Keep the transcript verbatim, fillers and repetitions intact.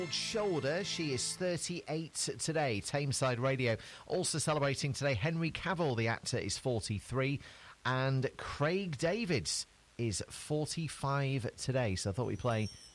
Shoulder. She is thirty-eight today. Tameside Radio also celebrating today. Henry Cavill, the actor, is forty-three, and Craig David is forty-five today. So I thought we'd play